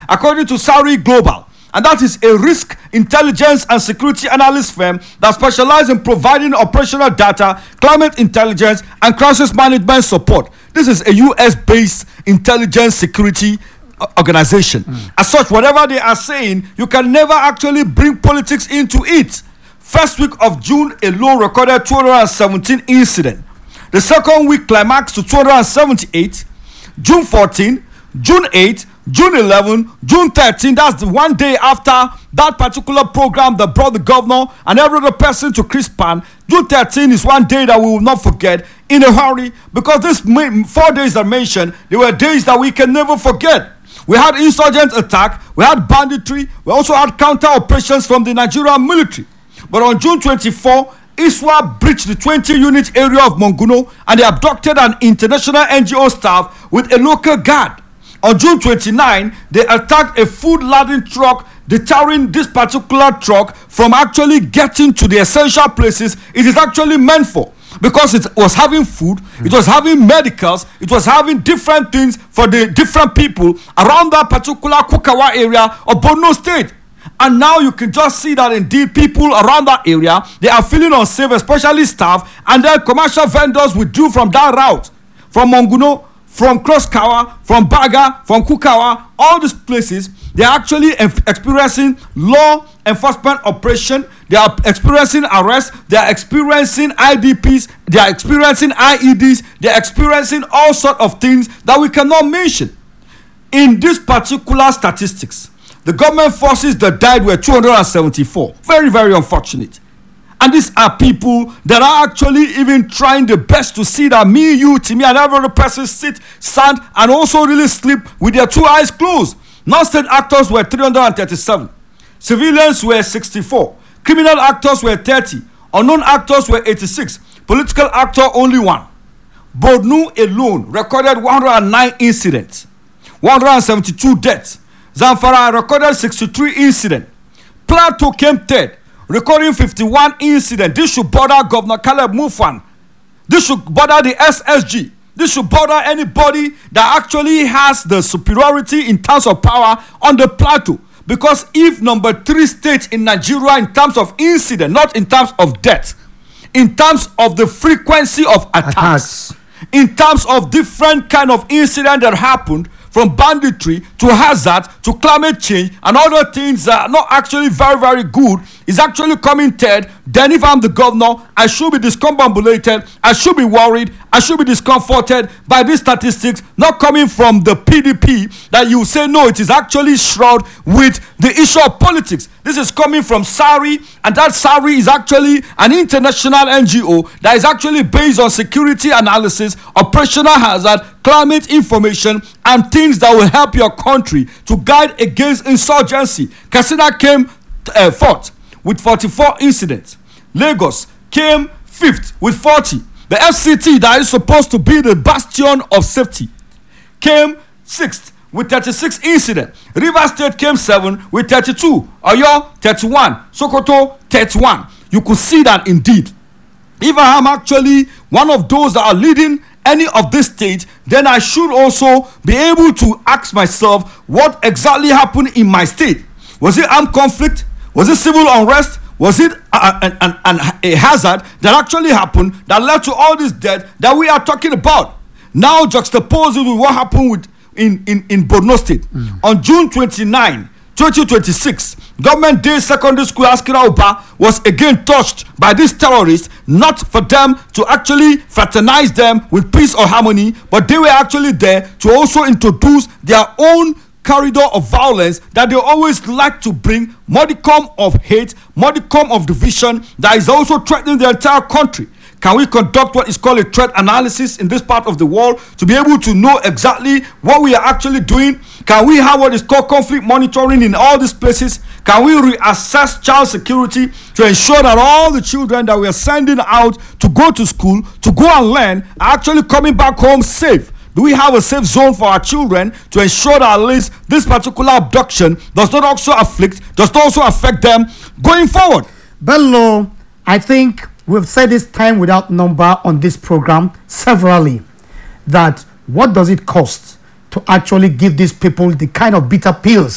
according to Sauri Global. And that is a risk intelligence and security analyst firm that specializes in providing operational data, climate intelligence, and crisis management support. This is a US-based intelligence security organization. As such, whatever they are saying, you can never actually bring politics into it. First week of June alone recorded 217 incidents. The second week climaxed to 278. June 14, June 8, June 11, June 13, that's the one day after that particular program that brought the governor and every other person to Crispan. June 13 is one day that we will not forget in a hurry, because these 4 days I mentioned, they were days that we can never forget. We had insurgent attack, we had banditry, we also had counter operations from the Nigerian military. But on June 24, ISWAP breached the 20-unit area of Monguno and they abducted an international NGO staff with a local guard. On June 29, they attacked a food-laden truck, deterring this particular truck from actually getting to the essential places it is actually meant for. Because it was having food, it was having medicals, it was having different things for the different people around that particular Kukawa area of Borno State. And now you can just see that indeed people around that area, they are feeling unsafe, especially staff, and then commercial vendors withdrew from that route, from Monguno, from Crosskawa, from Baga, from Kukawa, all these places. They are actually experiencing law enforcement operation. They are experiencing arrests. They are experiencing IDPs. They are experiencing IEDs. They are experiencing all sorts of things that we cannot mention. In this particular statistics, the government forces that died were 274. Very, very unfortunate. And these are people that are actually even trying the best to see that me, you, Timmy, and every other person sit, stand, and also really sleep with their two eyes closed. Non-state actors were 337. Civilians were 64. Criminal actors were 30. Unknown actors were 86. Political actor only 1. Borno alone recorded 109 incidents. 172 deaths. Zamfara recorded 63 incidents. Plateau came third, recording 51 incidents. This should bother Governor Caleb Mufan. This should bother the SSG. This should bother anybody that actually has the superiority in terms of power on the plateau. Because if number 3 state in Nigeria in terms of incident, not in terms of death, in terms of the frequency of attacks, in terms of different kind of incident that happened, from banditry to hazard to climate change and other things that are not actually very, very good, is actually coming third, then if I'm the governor, I should be discombobulated, I should be worried, I should be discomforted by these statistics not coming from the PDP that you say no, it is actually shrouded with the issue of politics. This is coming from SARI, and that SARI is actually an international NGO that is actually based on security analysis, operational hazard, climate information, and things that will help your country to guide against insurgency. Katsina came fourth with 44 incidents. Lagos came fifth with 40. The FCT, that is supposed to be the bastion of safety, came sixth with 36 incidents. Rivers State came 7th with 32. Oyo 31. Sokoto 31. You could see that indeed. If I am actually one of those that are leading any of this state, then I should also be able to ask myself what exactly happened in my state. Was it armed conflict? Was it civil unrest? Was it a hazard that actually happened that led to all this death that we are talking about? Now juxtaposed with what happened with in Borno State. On June 29, 2026, Government Day Secondary School Askira Uba was again touched by these terrorists, not for them to actually fraternize them with peace or harmony, but they were actually there to also introduce their own corridor of violence that they always like to bring, modicum of hate, modicum of division that is also threatening the entire country. Can we conduct what is called a threat analysis in this part of the world to be able to know exactly what we are actually doing? Can we have what is called conflict monitoring in all these places? Can we reassess child security to ensure that all the children that we are sending out to go to school, to go and learn, are actually coming back home safe? Do we have a safe zone for our children to ensure that at least this particular abduction does not also affect them going forward? Bello, I think we've said this time without number on this program severally, that what does it cost to actually give these people the kind of bitter pills